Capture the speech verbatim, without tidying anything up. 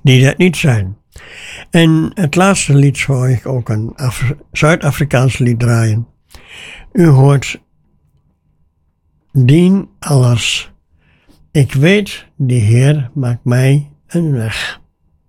die dat niet zijn. En het laatste lied zou ik ook een Af- Zuid-Afrikaans lied draaien. U hoort Dien Allers. Ik weet, die Heer maakt mij een weg.